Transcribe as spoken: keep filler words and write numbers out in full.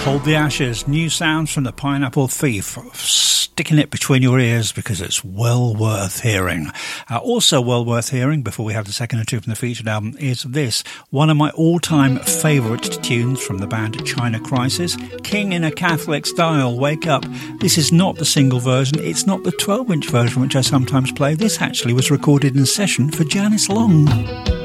Hold the Ashes, new sounds from the Pineapple Thief, sticking it between your ears because it's well worth hearing. Uh, also well worth hearing, before we have the second or two from the featured album, is this, one of my all-time favourite tunes from the band China Crisis, King in a Catholic Style, Wake Up. This is not the single version, it's not the twelve inch version which I sometimes play. This actually was recorded in session for Janice Long.